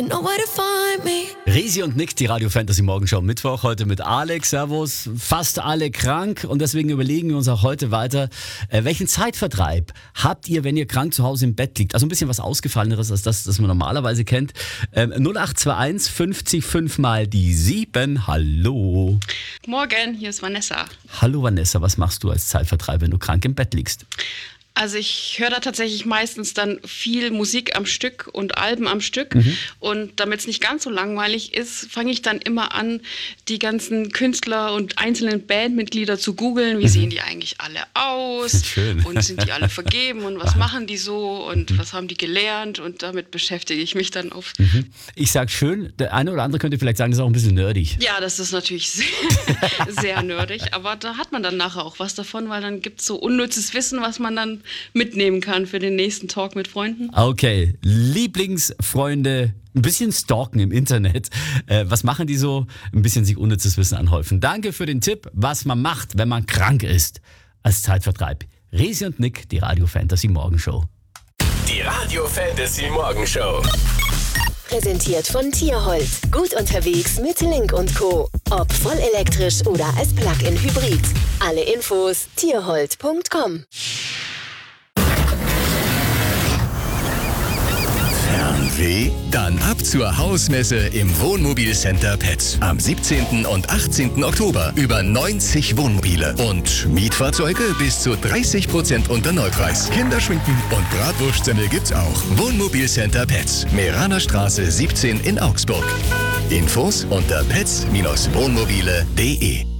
know where to find me. Resi und Nick, die Radio Fantasy Morgenshow Mittwoch, heute mit Alex, Servus, fast alle krank und deswegen überlegen wir uns auch heute weiter, welchen Zeitvertreib habt ihr, wenn ihr krank zu Hause im Bett liegt? Also ein bisschen was Ausgefalleneres als das man normalerweise kennt. 0821 50 5 mal die 7. Hallo. Morgen, hier ist Vanessa. Hallo Vanessa, was machst du als Zeitvertreib, wenn du krank im Bett liegst? Also ich höre da tatsächlich meistens dann viel Musik am Stück und Alben am Stück. Und damit es nicht ganz so langweilig ist, fange ich dann immer an, die ganzen Künstler und einzelnen Bandmitglieder zu googeln. Wie sehen die eigentlich alle aus? Schön. Und sind die alle vergeben? Und was machen die so? Und was haben die gelernt? Und damit beschäftige ich mich dann oft. Ich sag schön, der eine oder andere könnte vielleicht sagen, das ist auch ein bisschen nerdig. Ja, das ist natürlich sehr, sehr nerdig. Aber da hat man dann nachher auch was davon, weil dann gibt es so unnützes Wissen, was man dann mitnehmen kann für den nächsten Talk mit Freunden. Okay, Lieblingsfreunde, ein bisschen stalken im Internet. Was machen die so? Ein bisschen sich unnützes Wissen anhäufen. Danke für den Tipp, was man macht, wenn man krank ist. Als Zeitvertreib. Resi und Nick, die Radio Fantasy Morgenshow. Die Radio Fantasy Morgenshow. Präsentiert von Tierholt. Gut unterwegs mit Link & Co. Ob vollelektrisch oder als Plug-in-Hybrid. Alle Infos tierholt.com. Fernweh? Dann ab zur Hausmesse im Wohnmobilcenter Pets. Am 17. und 18. Oktober über 90 Wohnmobile und Mietfahrzeuge bis zu 30% unter Neupreis. Kinderschminken und Bratwurstsemmel gibt's auch. Wohnmobilcenter Pets. Meraner Straße 17 in Augsburg. Infos unter pets-wohnmobile.de.